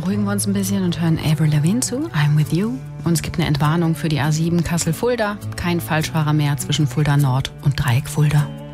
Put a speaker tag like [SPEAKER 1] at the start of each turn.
[SPEAKER 1] beruhigen wir uns ein bisschen und hören Avril Lavigne zu, I'm With You. Und es gibt eine Entwarnung für die A7 Kassel-Fulda. Kein Falschfahrer mehr zwischen Fulda Nord und Dreieck Fulda.